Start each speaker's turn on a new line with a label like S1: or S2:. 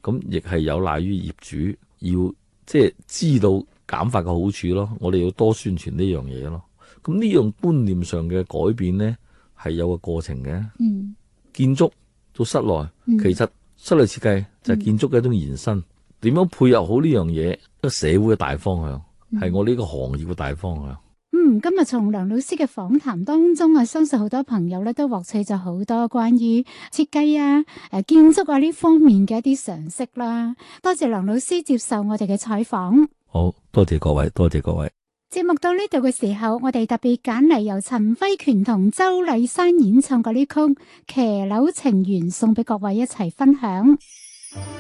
S1: 咁亦係有賴於業主要即係知道減法嘅好處咯。我哋要多宣傳呢樣嘢咯。咁呢樣觀念上嘅改變呢，係有個過程嘅。建築到室內，其實室內設計就係建築嘅一種延伸。點樣配合好呢樣嘢，一個社會嘅大方向，係我呢個行業嘅大方向。
S2: 今日從梁老師嘅訪談當中，我相信好多朋友咧都獲取咗好多關於設計啊、建築啊呢方面嘅一啲常識啦。多謝梁老師接受我哋嘅採訪。
S1: 好，多謝各位，多謝各位。
S2: 節目到呢度嘅時候，我哋特別揀嚟由陳輝權同周禮山演唱嘅呢曲《騎樓情緣》送俾各位一齊分享。